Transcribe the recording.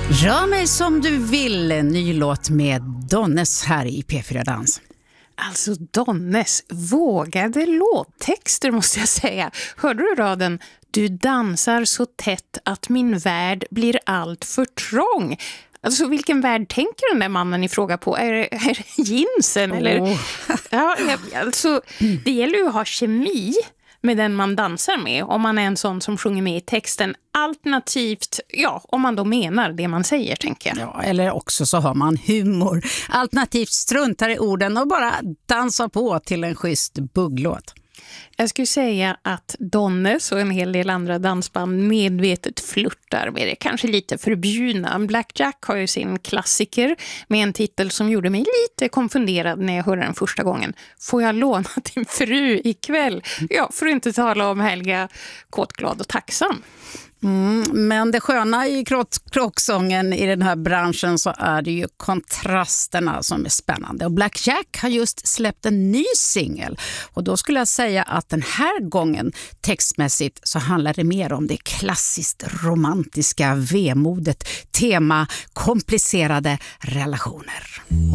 Rör mig som du vill, ny låt med Donnes här i P4 Dans. Alltså Donnes vågade låttexter måste jag säga. Hörde du raden? Du dansar så tätt att min värld blir allt för trång. Alltså vilken värld tänker den där mannen i fråga på? Är det jeansen eller? Ja, alltså det gäller ju att ha kemi med den man dansar med om man är en sån som sjunger med i texten. Alternativt, ja, om man då menar det man säger, tänker jag. Ja, eller också så har man humor. Alternativt struntar i orden och bara dansar på till en schysst bugglåt. Jag skulle säga att Donnes och en hel del andra dansband medvetet flirtar med det. Kanske lite förbjudna. Black Jack har ju sin klassiker med en titel som gjorde mig lite konfunderad när jag hörde den första gången. Får jag låna din fru ikväll? Ja, för att inte tala om Helga kåtglad och tacksam. Men det sköna i klocksången i den här branschen så är det ju kontrasterna som är spännande. Och Black Jack har just släppt en ny singel. Och då skulle jag säga att den här gången textmässigt så handlar det mer om det klassiskt romantiska vemodet. Tema komplicerade relationer.